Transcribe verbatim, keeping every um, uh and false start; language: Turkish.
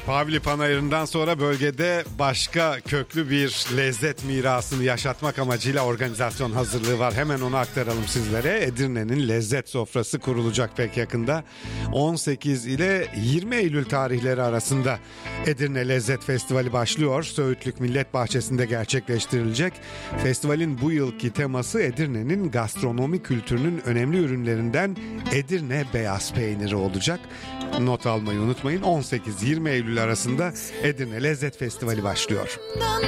Pavli Panayırı'ndan sonra bölgede başka köklü bir lezzet mirasını yaşatmak amacıyla organizasyon hazırlığı var. Hemen onu aktaralım sizlere. Edirne'nin lezzet sofrası kurulacak pek yakında. on sekiz ile yirmi Eylül tarihleri arasında Edirne Lezzet Festivali başlıyor. Söğütlük Millet Bahçesi'nde gerçekleştirilecek. Festivalin bu yılki teması Edirne'nin gastronomi kültürünün önemli ürünlerinden Edirne beyaz peyniri olacak. Not almayı unutmayın. on sekiz yirmi Eylül arasında Edirne Lezzet Festivali başlıyor.